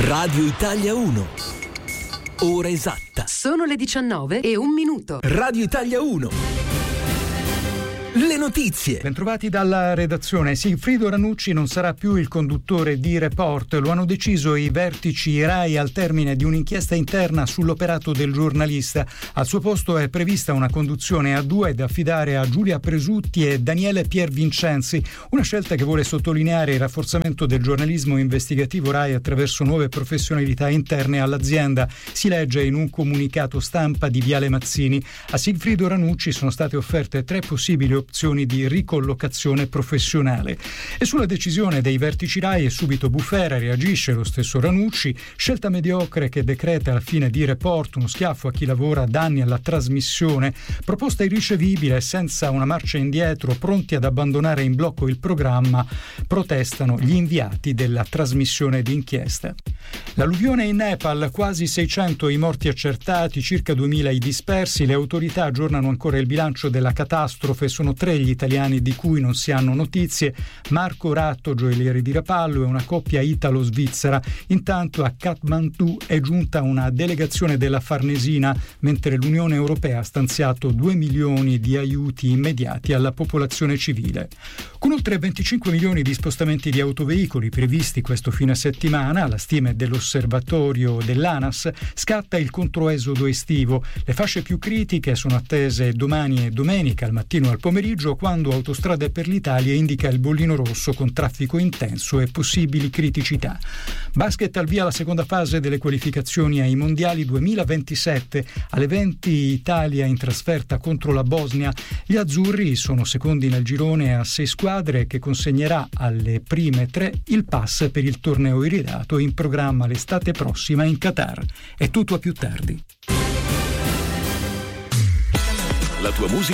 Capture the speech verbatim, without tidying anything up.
Radio Italia uno. Ora esatta. Sono le diciannove e un minuto. Radio Italia uno. Le notizie. Bentrovati dalla redazione. Sigfrido Ranucci non sarà più il conduttore di Report. Lo hanno deciso i vertici Rai al termine di un'inchiesta interna sull'operato del giornalista. Al suo posto è prevista una conduzione a due da affidare a Giulia Presutti e Daniele Piervincenzi. Una scelta che vuole sottolineare il rafforzamento del giornalismo investigativo Rai attraverso nuove professionalità interne all'azienda. Si legge in un comunicato stampa di Viale Mazzini. A Sigfrido Ranucci sono state offerte tre possibili opzioni opzioni di ricollocazione professionale. E sulla decisione dei vertici Rai è subito bufera, reagisce lo stesso Ranucci, scelta mediocre che decreta alla fine di Report uno schiaffo a chi lavora da anni alla trasmissione, proposta irricevibile senza una marcia indietro, pronti ad abbandonare in blocco il programma, protestano gli inviati della trasmissione d'inchiesta. L'alluvione in Nepal, quasi seicento i morti accertati, circa duemila i dispersi, le autorità aggiornano ancora il bilancio della catastrofe, sono tre gli italiani di cui non si hanno notizie, Marco Ratto, gioielliere di Rapallo, e una coppia italo-svizzera. Intanto a Kathmandu è giunta una delegazione della Farnesina, mentre l'Unione Europea ha stanziato due milioni di aiuti immediati alla popolazione civile. Con oltre venticinque milioni di spostamenti di autoveicoli previsti questo fine settimana, la stima dell'osservatorio dell'ANAS, scatta il controesodo estivo. Le fasce più critiche sono attese domani e domenica al mattino e al pomeriggio, quando Autostrade per l'Italia indica il bollino rosso con traffico intenso e possibili criticità. Basket, al via la seconda fase delle qualificazioni ai mondiali duemilaventisette. Alle venti Italia in trasferta contro la Bosnia. Gli azzurri sono secondi nel girone a sei squadre, che consegnerà alle prime tre il pass per il torneo iridato in programma l'estate prossima in Qatar. È tutto a più tardi. La tua musica